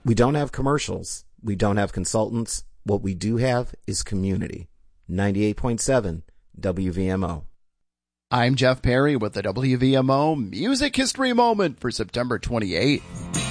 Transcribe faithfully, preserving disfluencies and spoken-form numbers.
We don't have commercials. We don't have consultants. What we do have is community. ninety-eight point seven W V M O. I'm Jeff Perry with the W V M O Music History Moment for September twenty-eighth.